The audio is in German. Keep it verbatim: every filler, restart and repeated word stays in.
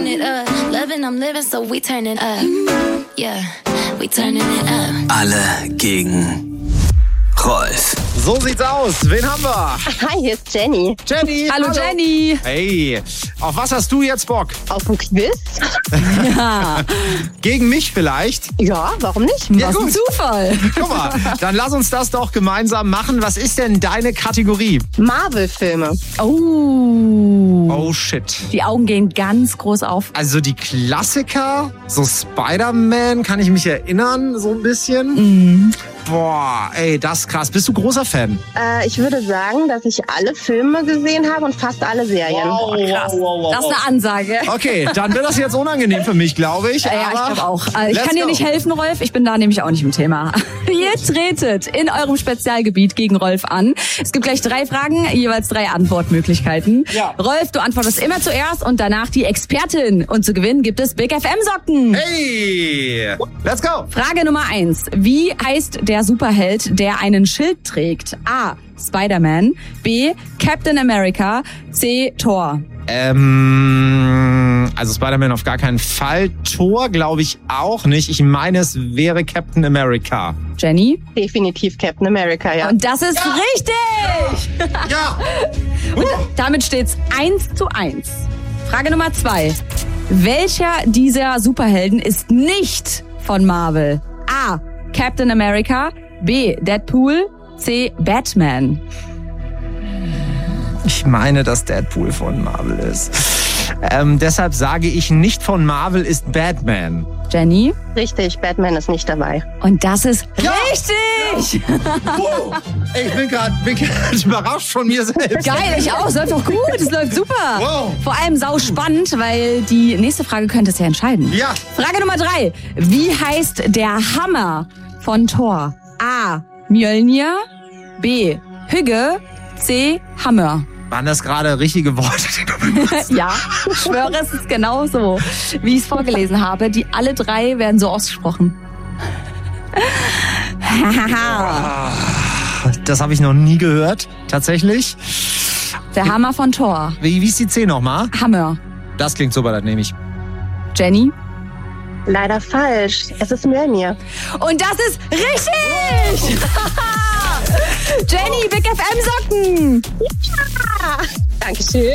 turn it up. Loving, I'm living, so we turn it up. Yeah, we turning it up. Alle gegen Rolf. So sieht's aus. Wen haben wir? Hi, hier ist Jenny. Jenny. Hallo, hallo Jenny. Hey, auf was hast du jetzt Bock? Auf ein Quiz? Ja. Gegen mich vielleicht? Ja, warum nicht? Ja, Was ein gut. Zufall. Guck mal, dann lass uns das doch gemeinsam machen. Was ist denn deine Kategorie? Marvel-Filme. Oh. Oh shit. Die Augen gehen ganz groß auf. Also die Klassiker, so Spider-Man, kann ich mich erinnern, so ein bisschen. Mhm. Boah, ey, das ist krass. Bist du großer Fan? Äh, ich würde sagen, dass ich alle Filme gesehen habe und fast alle Serien. Krass. Das ist eine Ansage. Okay, dann wird das jetzt unangenehm für mich, glaube ich. Ja, ja, ich aber glaube auch. Äh, Ich let's kann dir go. nicht helfen, Rolf. Ich bin da nämlich auch nicht im Thema. Ihr tretet in eurem Spezialgebiet gegen Rolf an. Es gibt gleich drei Fragen, jeweils drei Antwortmöglichkeiten. Ja. Rolf, du antwortest immer zuerst und danach die Expertin. Und zu gewinnen gibt es Big F M Socken. Hey, let's go. Frage Nummer eins. Wie heißt der Superheld, der einen Schild trägt? A. Spider-Man. B. Captain America. C. Thor. Ähm, also Spider-Man auf gar keinen Fall. Thor glaube ich auch nicht. Ich meine, es wäre Captain America. Jenny? Definitiv Captain America, ja. Und das ist richtig! Ja. Und damit steht's eins zu eins. Frage Nummer zwei. Welcher dieser Superhelden ist nicht von Marvel? A. Captain America. B. Deadpool. C. Batman. Ich meine, dass Deadpool von Marvel ist. Ähm, deshalb sage ich, nicht von Marvel ist Batman. Jenny? Richtig, Batman ist nicht dabei. Und das ist Ja. richtig! Wow. Ich bin gerade überrascht von mir selbst. Geil, ich auch. Es läuft doch gut. Es läuft super. Wow. Vor allem sau spannend, weil die nächste Frage könnte es ja entscheiden. Ja. Frage Nummer drei. Wie heißt der Hammer von Thor? A. Mjölnir. B. Hügge. C. Hammer. Waren das gerade richtige Worte, die du benutzt? Ja, ich schwöre, es ist genau so, wie ich es vorgelesen habe. Die alle drei werden so ausgesprochen. Das habe ich noch nie gehört, tatsächlich. Der Hammer von Thor. Wie, wie ist die C nochmal? Hammer. Das klingt super, das nehme ich. Jenny? Leider falsch. Es ist Mjölnir. Und das ist richtig! Jenny, Big F M Socken! Dankeschön.